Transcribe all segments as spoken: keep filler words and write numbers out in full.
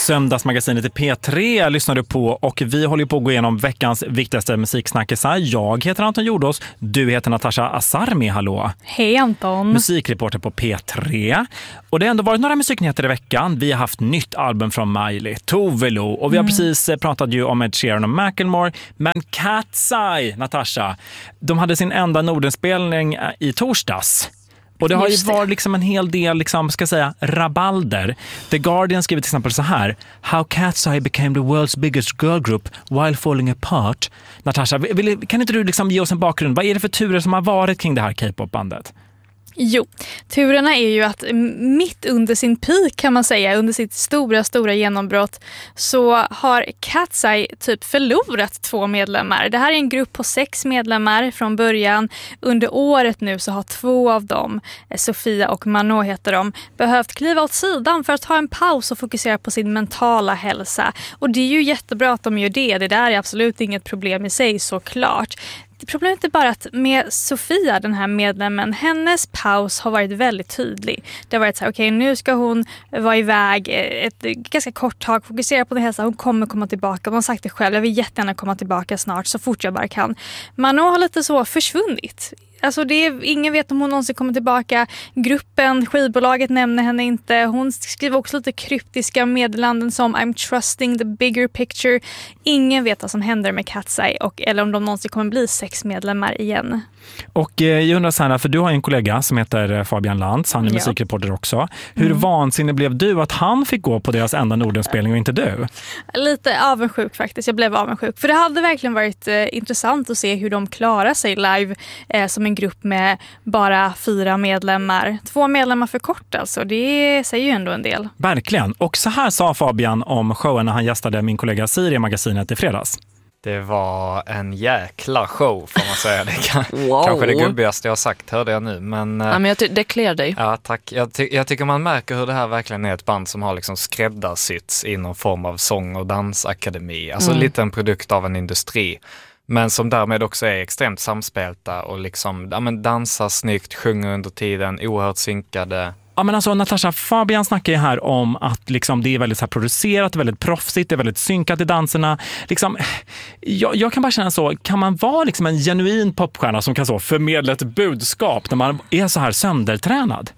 Söndagsmagasinet i P tre lyssnar du på och vi håller på att gå igenom veckans viktigaste musiksnackisar. Jag heter Anton Jordås, du heter Natasha Asarmi, hallå. Hej Anton. Musikreporter på P tre. Och det har ändå varit några musiknyheter i veckan. Vi har haft nytt album från Miley, Tove Lo, och vi har mm. precis pratat ju om Ed Sheeran och Macklemore. Men Cat's Eye, Natasha, de hade sin enda Nordenspelning i torsdags. Och det har ju varit liksom en hel del, liksom, ska jag säga, rabalder. The Guardian skriver till exempel så här: How Cat's Eye became the world's biggest girl group while falling apart. Natasha, vill, kan inte du liksom ge oss en bakgrund? Vad är det för turer som har varit kring det här K-pop-bandet? Jo, turerna är ju att mitt under sin peak kan man säga, under sitt stora, stora genombrott, så har Cat's Eye typ förlorat två medlemmar. Det här är en grupp på sex medlemmar från början. Under året nu så har två av dem, Sofia och Mano heter de, behövt kliva åt sidan för att ta en paus och fokusera på sin mentala hälsa. Och det är ju jättebra att de gör det. Det där är absolut inget problem i sig, såklart. Problemet är bara att med Sofia, den här medlemmen, hennes paus har varit väldigt tydlig. Det har varit så här, okej, okay, nu ska hon vara iväg ett ganska kort tag, fokusera på det hälsa, hon kommer komma tillbaka. Hon har sagt det själv, jag vill jättegärna komma tillbaka snart, så fort jag bara kan. Mano har lite så försvunnit. Alltså det är, ingen vet om hon någonsin kommer tillbaka. Gruppen, skivbolaget nämner henne inte. Hon skriver också lite kryptiska meddelanden som I'm trusting the bigger picture. Ingen vet vad som händer med Cat's Eye och, eller om de någonsin kommer bli sex medlemmar igen. Och eh, jag undrar så här, för du har en kollega som heter Fabian Lantz, han är ja. musikreporter också. Hur mm. vansinnig blev du att han fick gå på deras enda Nordenspelning och inte du? Lite avundsjuk faktiskt, jag blev avundsjuk. För det hade verkligen varit eh, intressant att se hur de klarar sig live eh, som en grupp med bara fyra medlemmar. Två medlemmar för kort alltså, det säger ju ändå en del. Verkligen, och så här sa Fabian om showen när han gästade min kollega Siri i magasinet i fredags. Det var en jäkla show, får man säga. Det kan, wow. Kanske det gubbigaste jag har sagt, hörde jag nu. Men, ja, men jag ty- det klär dig. Ja, tack. Jag, ty- jag tycker man märker hur det här verkligen är ett band som har liksom skräddarsytts i någon form av sång- och dansakademi. Alltså mm. lite en produkt av en industri. Men som därmed också är extremt samspelta och liksom, ja, men dansar snyggt, sjunger under tiden, oerhört synkade. Ja, men alltså Natasha, Fabian snackar ju här om att liksom, det är väldigt så här producerat, väldigt proffsigt, det är väldigt synkat i danserna. Liksom, jag, jag kan bara känna så, kan man vara liksom en genuin popstjärna som kan så förmedla ett budskap när man är så här söndertränad?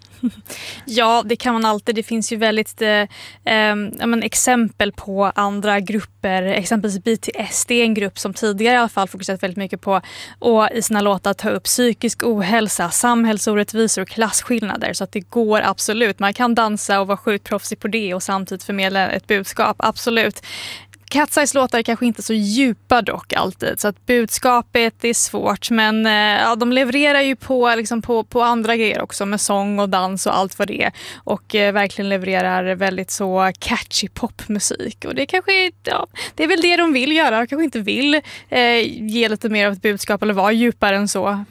Ja, det kan man alltid. Det finns ju väldigt eh, eh, men, exempel på andra grupper. Exempelvis B T S, det är en grupp som tidigare i alla fall fokuserat väldigt mycket på och i sina låtar ta upp psykisk ohälsa, samhällsorättvisor och klasskillnader. Så att det går absolut. Man kan dansa och vara sjukt proffsig på det och samtidigt förmedla ett budskap. Absolut. Cat's Eyes låtar är kanske inte så djupa dock alltid, så att budskapet är svårt, men ja, de levererar ju på, liksom på, på andra grejer också med sång och dans och allt vad det är, och eh, verkligen levererar väldigt så catchy popmusik, och det kanske ja, det är väl det de vill göra, de kanske inte vill eh, ge lite mer av ett budskap eller vara djupare än så.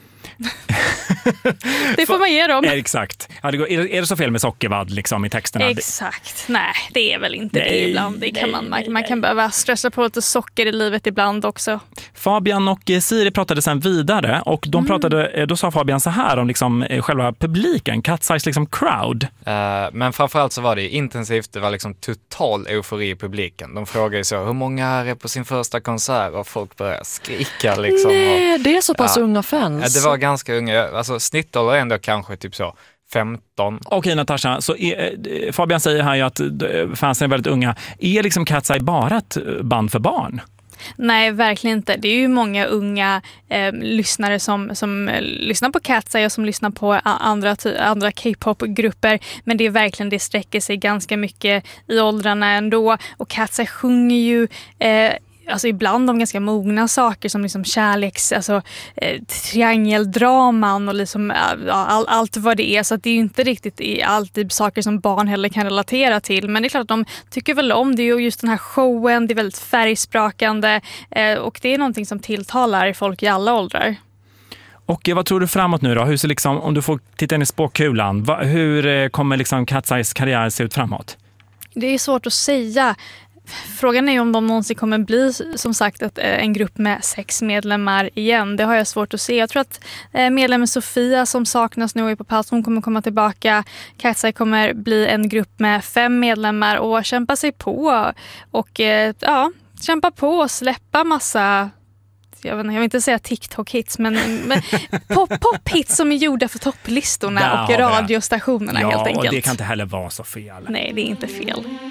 Det får man ge dem. Exakt. Ja, det går, är, det, är det så fel med sockervadd liksom, i texterna? Exakt. Nej, det är väl inte nej, det ibland. Det kan man, man, man kan behöva stressa på lite socker i livet ibland också. Fabian och Siri pratade sen vidare, och de mm. pratade, då sa Fabian så här om liksom själva publiken, Cat's Eyes liksom crowd. Uh, men framförallt så var det intensivt, det var liksom total eufori i publiken. De frågade så, hur många här är på sin första konsert? Och folk började skrika liksom. Nej, och, det är så pass ja, unga fans. Det var ganska unga, alltså snittålder är ändå kanske typ så femton. Okej Natasha, så är, Fabian säger här ju att fansen är väldigt unga. Är liksom Cat's Eye bara ett band för barn? Nej, verkligen inte. Det är ju många unga eh, lyssnare som, som eh, lyssnar på Cat's Eye och som lyssnar på andra, andra K-pop-grupper. Men det är verkligen, det sträcker sig ganska mycket i åldrarna ändå. Och Cat's Eye sjunger ju eh, alltså ibland om ganska mogna saker som liksom kärleks, alltså eh, triangeldraman och liksom all, allt vad det är, så att det är ju inte riktigt alltid saker som barn heller kan relatera till, men det är klart att de tycker väl om det, och just den här showen, det är väldigt färgsprakande eh, och det är någonting som tilltalar folk i alla åldrar. Och vad tror du framåt nu då? Hur ser liksom, om du får titta in i spåkulan, va, hur kommer liksom Cat's Eyes karriär se ut framåt? Det är svårt att säga. Frågan är ju om de någonsin kommer bli, som sagt, ett, en grupp med sex medlemmar igen. Det har jag svårt att se. Jag tror att medlemmen Sofia som saknas nu är på paus. Hon kommer komma tillbaka. Cat's Eye kommer bli en grupp med fem medlemmar och kämpa sig på. Och ja, kämpa på och släppa massa... Jag, vet inte, jag vill inte säga TikTok-hits, men, men pop-hits som är gjorda för topplistorna och radiostationerna ja, helt enkelt. Och det kan inte heller vara så fel. Nej, det är inte fel.